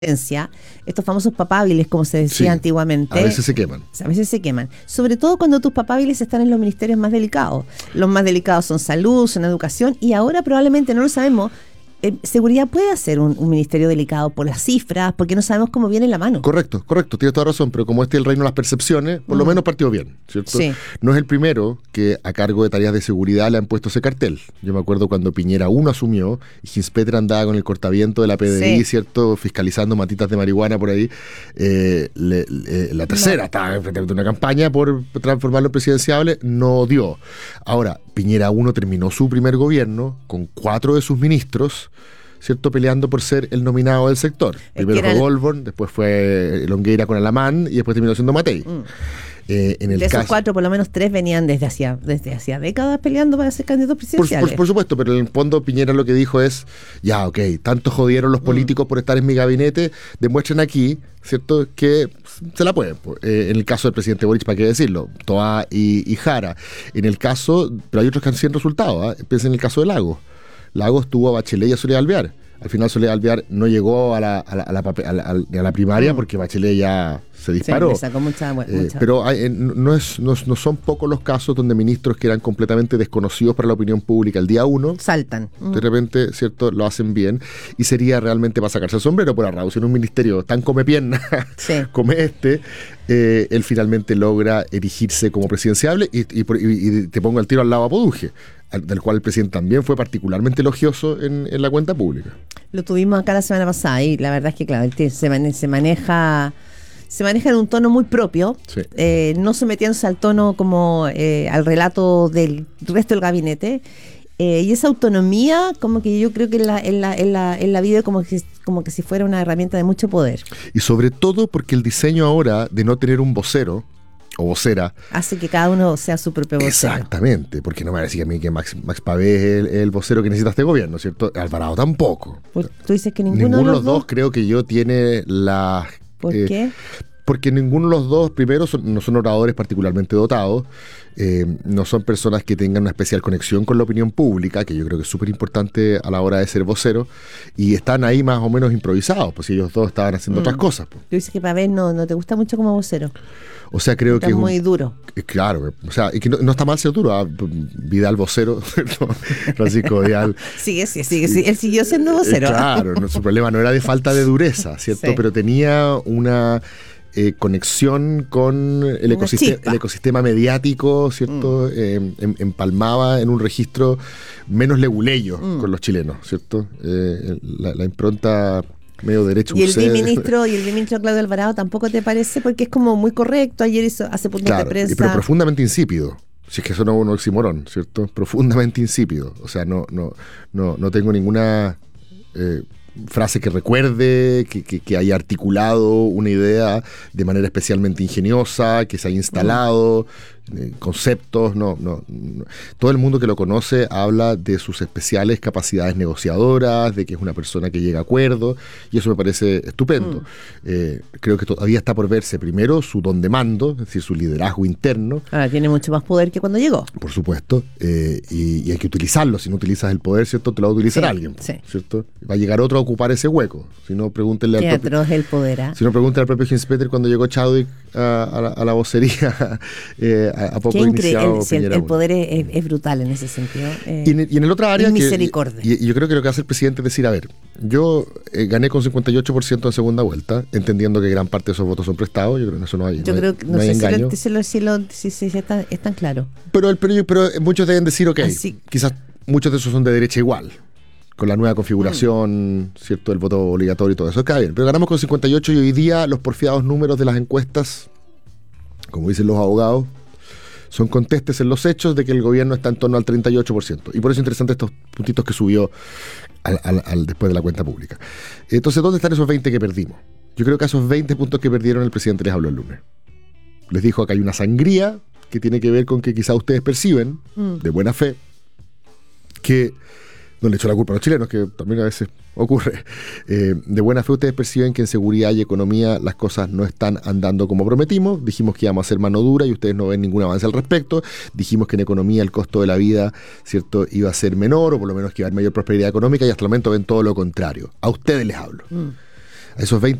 estos famosos papables, como se decía antiguamente, a veces se queman. A veces se queman. Sobre todo cuando tus papables están en los ministerios más delicados. Los más delicados son salud, son educación, y ahora probablemente, no lo sabemos, seguridad puede ser un ministerio delicado por las cifras, porque no sabemos cómo viene la mano. Correcto, tienes toda razón, pero como este es el reino de las percepciones, por lo menos partió bien, ¿cierto? Sí. No es el primero que a cargo de tareas de seguridad le han puesto ese cartel. Yo me acuerdo cuando Piñera 1 asumió y Ginspeter andaba con el cortaviento de la PDI, ¿cierto? Fiscalizando matitas de marihuana por ahí. La tercera estaba enfrente de una campaña por transformarlo en presidenciable, no dio. Ahora, Piñera 1 terminó su primer gobierno con 4 de sus ministros, ¿cierto?, peleando por ser el nominado del sector. Primero fue Goldborn, después fue Longueira con Alamán y después terminó siendo Matei. En el de esos 4, por lo menos 3 venían desde hacía décadas peleando para ser candidatos presidenciales. Por supuesto, pero en el fondo Piñera lo que dijo es, ya, ok, tanto jodieron los políticos por estar en mi gabinete, demuestren aquí, ¿cierto?, que se la pueden. En el caso del presidente Boric, ¿para qué decirlo? Toa y Jara. En el caso, pero hay otros que han sido resultados, piensen en el caso de Lagos. Lagos tuvo a Bachelet y a Soledad Alvear. Al final Soledad Alvear no llegó a la primaria porque Bachelet ya se disparó. Sí, sacó mucha. Pero no son pocos los casos donde ministros que eran completamente desconocidos para la opinión pública el día 1 saltan. De repente, ¿cierto?, lo hacen bien. Y sería realmente para sacarse el sombrero por Arrauz en un ministerio tan come pierna como él finalmente logra erigirse como presidenciable y te pongo el tiro al lado a Poduje, del cual el presidente también fue particularmente elogioso en la cuenta pública. Lo tuvimos acá la semana pasada y la verdad es que, claro, se maneja en un tono muy propio, no sometiéndose al tono como al relato del resto del gabinete. Y esa autonomía, como que yo creo que en la vida como que si fuera una herramienta de mucho poder. Y sobre todo porque el diseño ahora de no tener un vocero o vocera hace que cada uno sea su propio vocero. Exactamente, porque no me va a decir a mí que Max Pavé es el vocero que necesita este gobierno, ¿cierto? Alvarado tampoco. Tú dices que ninguno de los dos creo que yo tiene la... ¿Por qué? Porque ninguno de los dos, primero, no son oradores particularmente dotados, no son personas que tengan una especial conexión con la opinión pública, que yo creo que es súper importante a la hora de ser vocero, y están ahí más o menos improvisados, pues ellos dos estaban haciendo otras cosas. Pues. Tú dices que Pavé no te gusta mucho como vocero. O sea, creo que es muy duro. Claro, o sea, y que no está mal ser duro. Vidal vocero, Francisco Vidal. Sigue. Él siguió siendo vocero. Claro, su problema no era de falta de dureza, ¿cierto? Sí. Pero tenía una conexión con el ecosistema mediático, ¿cierto? Empalmaba en un registro menos leguleyo con los chilenos, ¿cierto? La impronta medio derecho. Y el viceministro Claudio Alvarado tampoco te parece, porque es como muy correcto. Ayer hace puntos de prensa. Pero profundamente insípido. Si es que eso no es un oxímoron, ¿cierto? Profundamente insípido. O sea, no tengo ninguna frase que recuerde, que haya articulado una idea de manera especialmente ingeniosa, que se haya instalado conceptos, no. Todo el mundo que lo conoce habla de sus especiales capacidades negociadoras, de que es una persona que llega a acuerdos, y eso me parece estupendo. Creo que todavía está por verse primero su don de mando, es decir, su liderazgo interno. Ahora tiene mucho más poder que cuando llegó. Por supuesto, y hay que utilizarlo. Si no utilizas el poder, ¿cierto?, te lo va a utilizar alguien, ¿cierto? Va a llegar otro a ocupar ese hueco. Si no, pregúntenle al propio, el poder, si no, pregúntenle al propio Ginspeter cuando llegó Chadwick a la vocería a poco iniciado Piñera. El poder es brutal en ese sentido. Y en el otra área, misericordia. Y yo creo que lo que hace el presidente es decir, a ver, yo gané con 58% en segunda vuelta, entendiendo que gran parte de esos votos son prestados. Yo creo que eso no hay. Yo creo que no sé engaño. Si es tan claro. Pero muchos deben decir, ok, quizás muchos de esos son de derecha igual, con la nueva configuración, ¿cierto?, del voto obligatorio y todo eso. Está bien, pero ganamos con 58 y hoy día los porfiados números de las encuestas, como dicen los abogados, son contestes en los hechos de que el gobierno está en torno al 38%. Y por eso es interesante estos puntitos que subió después de la cuenta pública. Entonces, ¿dónde están esos 20 que perdimos? Yo creo que a esos 20 puntos que perdieron el presidente les habló el lunes. Les dijo que hay una sangría que tiene que ver con que quizá ustedes perciben, de buena fe, que no le echo la culpa a los chilenos, que también a veces ocurre. De buena fe ustedes perciben que en seguridad y economía las cosas no están andando como prometimos. Dijimos que íbamos a hacer mano dura y ustedes no ven ningún avance al respecto. Dijimos que en economía el costo de la vida, ¿cierto?, iba a ser menor, o por lo menos que iba a haber mayor prosperidad económica, y hasta el momento ven todo lo contrario. A ustedes les hablo. esos 20